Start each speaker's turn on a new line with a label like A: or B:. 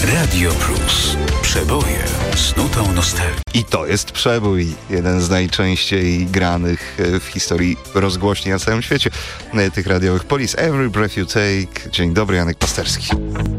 A: Radio Plus. Przeboje z nutą nostalgii.
B: I to jest przebój, jeden z najczęściej granych w historii rozgłośni na całym świecie tych radiowych. Police, Every Breath You Take. Dzień dobry, Janek Pasterski.